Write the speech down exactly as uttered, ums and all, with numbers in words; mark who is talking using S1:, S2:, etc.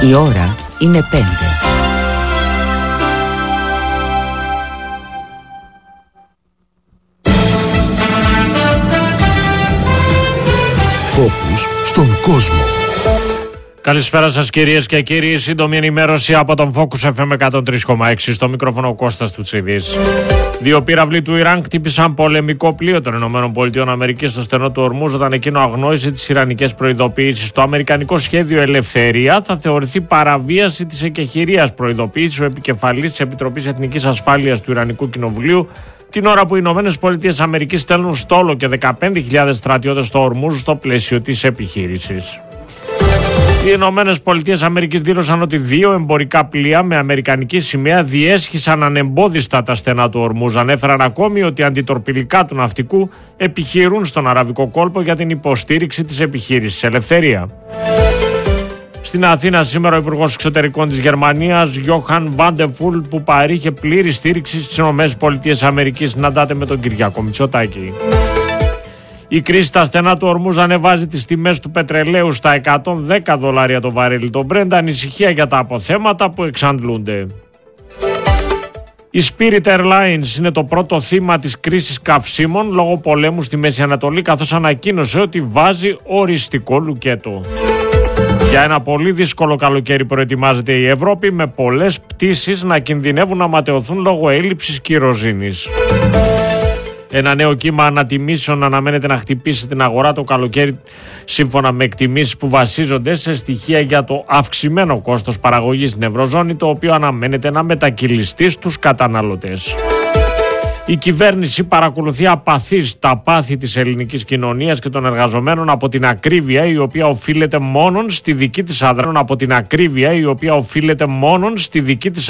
S1: Η ώρα είναι πέντε.
S2: Φόκους στον κόσμο.
S3: Καλησπέρα σας κυρίες και κύριοι. Σύντομη ενημέρωση από τον Focus εφ εμ εκατόν τρία κόμμα έξι. Στο μικρόφωνο ο Κώστας Τουτσίδης. Δύο πύραυλοι του Ιράν χτύπησαν πολεμικό πλοίο των ΗΠΑ στο στενό του Ορμούζ όταν εκείνο αγνόησε τις ιρανικές προειδοποιήσεις. Το αμερικανικό σχέδιο Ελευθερία θα θεωρηθεί παραβίαση της εκεχηρίας, προειδοποίησε ο επικεφαλής της Επιτροπής Εθνικής Ασφάλειας του Ιρανικού Κοινοβουλίου, την ώρα που οι ΗΠΑ στέλνουν στόλο και δεκαπέντε χιλιάδες στρατιώτες στο Ορμούζ στο πλαίσιο της επιχείρησης. Οι Ηνωμένες Πολιτείες Αμερικής δήλωσαν ότι δύο εμπορικά πλοία με αμερικανική σημαία διέσχισαν ανεμπόδιστα τα στενά του Ορμούζ. Ανέφεραν ακόμη ότι αντιτορπιλικά του ναυτικού επιχειρούν στον Αραβικό κόλπο για την υποστήριξη της επιχείρησης Ελευθερία. Στην Αθήνα σήμερα ο Υπουργός Εξωτερικών της Γερμανίας, Γιόχαν Βάντεφουλ, που παρήχε πλήρη στήριξη στις Ηνωμένες Πολιτείες Αμερικής, συναντάται με τον Κυριάκο Μητσοτάκη. Η κρίση στα στενά του Ορμούζ ανεβάζει τις τιμές του πετρελαίου στα εκατόν δέκα δολάρια το βαρέλι. Το Brent, ανησυχία για τα αποθέματα που εξαντλούνται. Η Spirit Airlines είναι το πρώτο θύμα της κρίσης καυσίμων λόγω πολέμου στη Μέση Ανατολή, καθώς ανακοίνωσε ότι βάζει οριστικό λουκέτο. Για ένα πολύ δύσκολο καλοκαίρι προετοιμάζεται η Ευρώπη, με πολλές πτήσεις να κινδυνεύουν να ματαιωθούν λόγω έλλειψης κυροζήνης. Ένα νέο κύμα ανατιμήσεων αναμένεται να χτυπήσει την αγορά το καλοκαίρι, σύμφωνα με εκτιμήσεις που βασίζονται σε στοιχεία για το αυξημένο κόστος παραγωγής στην Ευρωζώνη, το οποίο αναμένεται να μετακυλιστεί στους καταναλωτές. Η κυβέρνηση παρακολουθεί απαθής τα πάθη της ελληνικής κοινωνίας και των εργαζομένων από την ακρίβεια η οποία οφείλεται μόνον στη δική της αδράνων από την ακρίβεια η οποία οφείλεται μόνον στη δική της